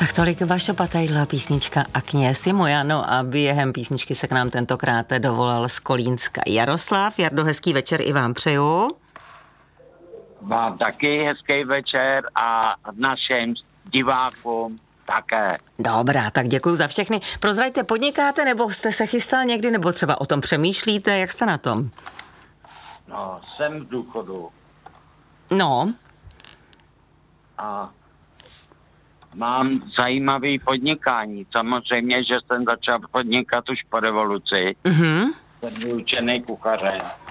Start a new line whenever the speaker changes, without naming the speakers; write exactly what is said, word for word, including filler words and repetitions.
Tak tolik vaše Patajla písnička a kněz Mojano a během písničky se k nám tentokrát dovolal z Kolínska Jaroslav. Jardo, hezký večer i vám přeju.
Vám taky hezký večer a našim divákům také.
Dobrá, tak děkuji za všechny. Prozraďte, podnikáte, nebo jste se chystal někdy, nebo třeba o tom přemýšlíte, jak jste na tom?
No, jsem v důchodu.
No.
A mám zajímavý podnikání. Samozřejmě, že jsem začal podnikat už po revoluci.
Mhm.
Jsem vyučený kuchařem.